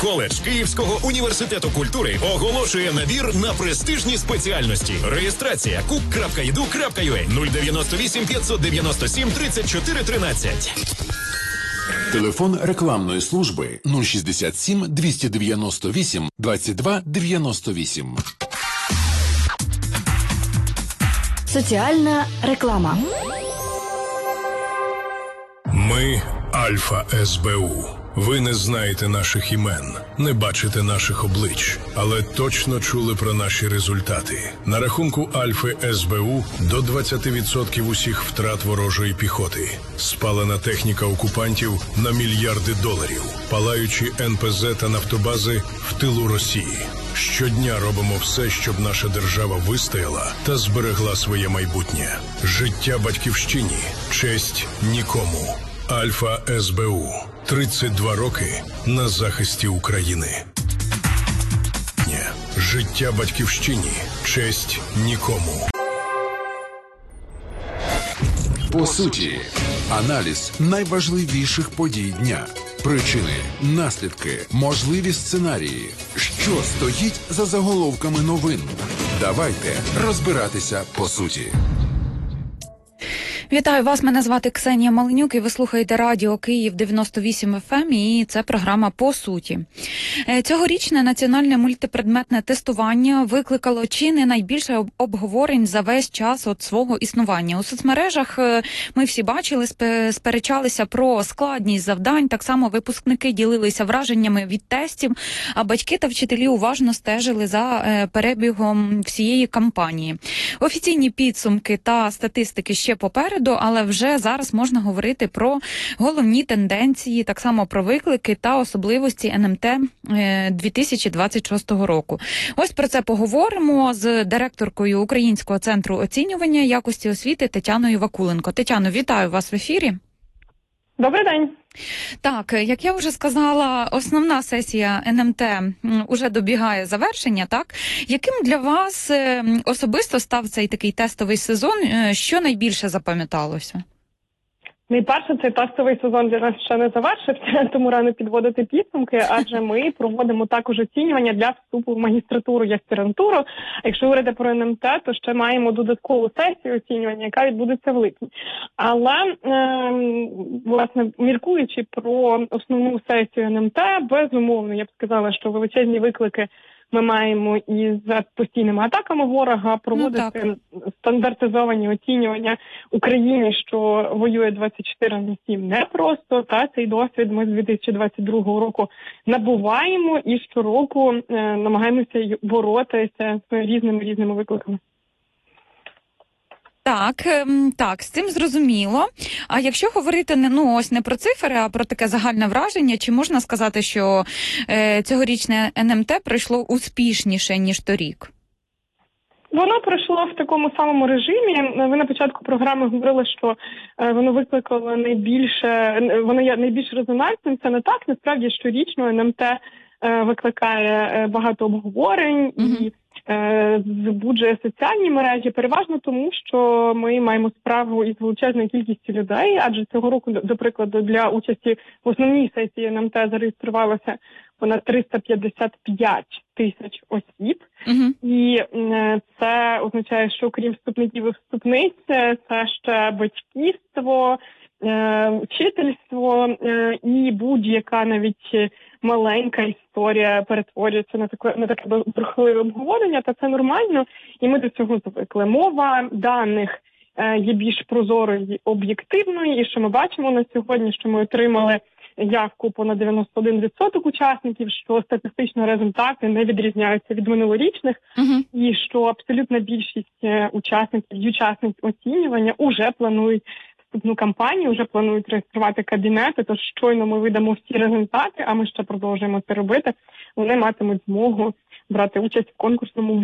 Коледж Київського університету культури оголошує набір на престижні спеціальності. Реєстрація cook.edu.ua 098 597 34 13. Телефон рекламної служби 067 298 22 98. Соціальна реклама. Ми Альфа СБУ. Ви не знаєте наших імен, не бачите наших облич, але точно чули про наші результати. На рахунку Альфи СБУ до 20% усіх втрат ворожої піхоти. Спалена техніка окупантів на мільярди доларів. Палаючі НПЗ та нафтобази в тилу Росії. Щодня робимо все, щоб наша держава вистояла та зберегла своє майбутнє. Життя батьківщині. Честь нікому. Альфа СБУ. 32 роки на захисті України. Життя батьківщині. Честь нікому. По суті, аналіз найважливіших подій дня. Причини, наслідки, можливі сценарії. Що стоїть за заголовками новин? Давайте розбиратися по суті. Вітаю вас, мене звати Ксенія Маленюк і ви слухаєте Радіо Київ 98 FM і це програма «По суті». Цьогорічне національне мультипредметне тестування викликало чи не найбільше обговорень за весь час від свого існування. У соцмережах ми всі бачили, сперечалися про складність завдань, так само випускники ділилися враженнями від тестів, а батьки та вчителі уважно стежили за перебігом всієї кампанії. Офіційні підсумки та статистики ще попереду, але вже зараз можна говорити про головні тенденції, так само про виклики та особливості НМТ 2026 року. Ось про це поговоримо з директоркою Українського центру оцінювання якості освіти Тетяною Вакуленко. Тетяно, вітаю вас в ефірі. Добрий день. Так, як я вже сказала, основна сесія НМТ уже добігає завершення, так? Яким для вас особисто став цей такий тестовий сезон? Що найбільше запам'яталося? Найперше, цей тестовий сезон для нас ще не завершився, тому рано підводити підсумки, адже ми проводимо також оцінювання для вступу в магістратуру і аспірантуру. А якщо говорити про НМТ, то ще маємо додаткову сесію оцінювання, яка відбудеться в липні. Але, власне, міркуючи про основну сесію НМТ, безумовно, я б сказала, що величезні виклики ми маємо із постійними атаками ворога проводити стандартизовані оцінювання Україні, що воює 24/7 непросто. Та цей досвід ми з 2022 року набуваємо і щороку намагаємося боротися з різними викликами. Так, з цим зрозуміло. А якщо говорити не про цифри, а про таке загальне враження, чи можна сказати, що цьогорічне НМТ пройшло успішніше, ніж торік? Воно пройшло в такому самому режимі. Ви на початку програми говорили, що воно викликало воно є найбільш резонансним. Це не так. Насправді, щорічно НМТ викликає багато обговорень і збуджує соціальні мережі, переважно тому, що ми маємо справу із величезною кількістю людей, адже цього року, до прикладу, для участі в основній сесії НМТ зареєструвалося понад 355 тисяч осіб. І це означає, що крім вступників і вступниць, це ще батьківство, вчительство і будь-яка навіть маленька історія перетворюється на таке бурхливе обговорення, та це нормально, і ми до цього звикли. Мова даних є більш прозорою і об'єктивною, і що ми бачимо на сьогодні, що ми отримали явку понад 91% учасників, що статистично результати не відрізняються від минулорічних, і що абсолютна більшість учасниць оцінювання уже планують вступну кампанію, вже планують реєструвати кабінети, тож щойно ми видамо всі результати, а ми ще продовжуємо це робити, вони матимуть змогу брати участь в конкурсному